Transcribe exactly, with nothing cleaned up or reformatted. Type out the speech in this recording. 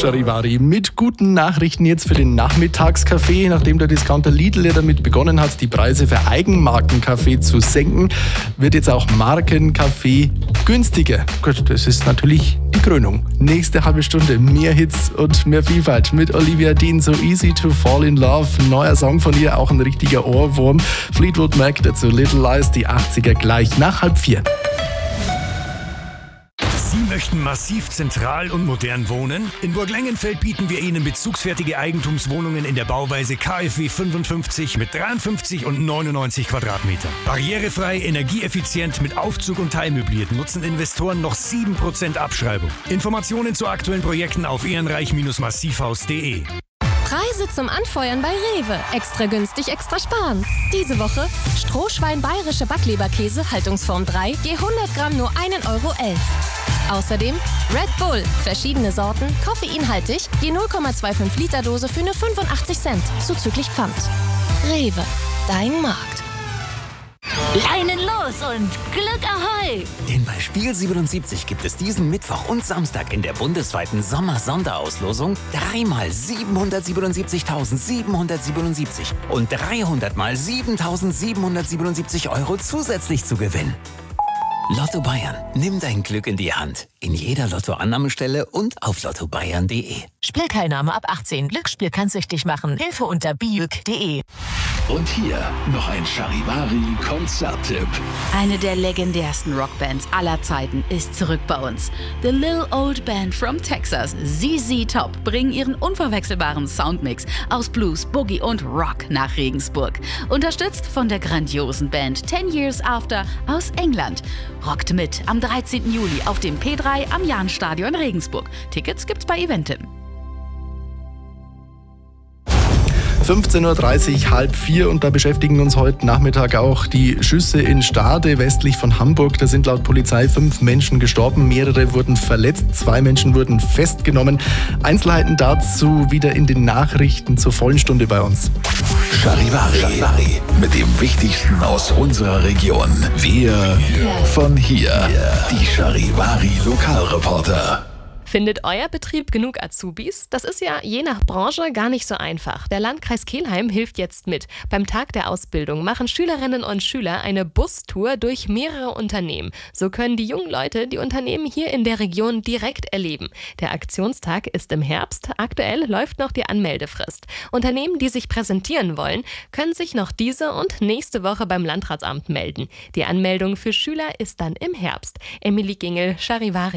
Charivari mit guten Nachrichten jetzt für den Nachmittagskaffee. Nachdem der Discounter Lidl ja damit begonnen hat, die Preise für Eigenmarkenkaffee zu senken, wird jetzt auch Markenkaffee günstiger. Gut, das ist natürlich die Krönung. Nächste halbe Stunde mehr Hits und mehr Vielfalt mit Olivia Dean, So Easy to Fall in Love. Neuer Song von ihr, auch ein richtiger Ohrwurm. Fleetwood Mac, dazu Little Lies, die achtziger gleich nach halb vier. Sie möchten massiv zentral und modern wohnen? In Burglengenfeld bieten wir Ihnen bezugsfertige Eigentumswohnungen in der Bauweise K f W fünfundfünfzig mit dreiundfünfzig und neunundneunzig Quadratmetern. Barrierefrei, energieeffizient mit Aufzug und teilmöbliert nutzen Investoren noch sieben Prozent Abschreibung. Informationen zu aktuellen Projekten auf ehrenreich massivhaus punkt de. Preise zum Anfeuern bei Rewe. Extra günstig, extra sparen. Diese Woche Strohschwein bayerische Backleberkäse, Haltungsform drei, je hundert Gramm nur ein Euro elf. Außerdem Red Bull, verschiedene Sorten, koffeinhaltig, je null Komma fünfundzwanzig Liter Dose für nur fünfundachtzig Cent, zuzüglich Pfand. Rewe, dein Markt. Leinen los und Glück Ahoi! Denn bei Spiel siebenundsiebzig gibt es diesen Mittwoch und Samstag in der bundesweiten Sommer-Sonderauslosung dreimal siebenhundertsiebenundsiebzigtausendsiebenhundertsiebenundsiebzig und dreihundert mal siebentausendsiebenhundertsiebenundsiebzig Euro zusätzlich zu gewinnen. Lotto Bayern, nimm dein Glück in die Hand. In jeder Lottoannahmestelle und auf lotto bayern punkt de. Spielteilnahme ab achtzehn. Glücksspiel kann süchtig machen. Hilfe unter biüg punkt de. Und hier noch ein Charivari-Konzerttipp. Eine der legendärsten Rockbands aller Zeiten ist zurück bei uns. The Little Old Band from Texas, Z Z Top, bringen ihren unverwechselbaren Soundmix aus Blues, Boogie und Rock nach Regensburg. Unterstützt von der grandiosen Band Ten Years After aus England. Rockt mit am dreizehnten Juli auf dem P drei am Jahnstadion Regensburg. Tickets gibt's bei Eventim. fünfzehn Uhr dreißig, halb vier, und da beschäftigen uns heute Nachmittag auch die Schüsse in Stade westlich von Hamburg. Da sind laut Polizei fünf Menschen gestorben, mehrere wurden verletzt, zwei Menschen wurden festgenommen. Einzelheiten dazu wieder in den Nachrichten zur vollen Stunde bei uns. Charivari, Charivari mit dem Wichtigsten aus unserer Region. Wir von hier, die Charivari Lokalreporter. Findet euer Betrieb genug Azubis? Das ist ja je nach Branche gar nicht so einfach. Der Landkreis Kelheim hilft jetzt mit. Beim Tag der Ausbildung machen Schülerinnen und Schüler eine Bustour durch mehrere Unternehmen. So können die jungen Leute die Unternehmen hier in der Region direkt erleben. Der Aktionstag ist im Herbst. Aktuell läuft noch die Anmeldefrist. Unternehmen, die sich präsentieren wollen, können sich noch diese und nächste Woche beim Landratsamt melden. Die Anmeldung für Schüler ist dann im Herbst. Emily Gingel, Charivari.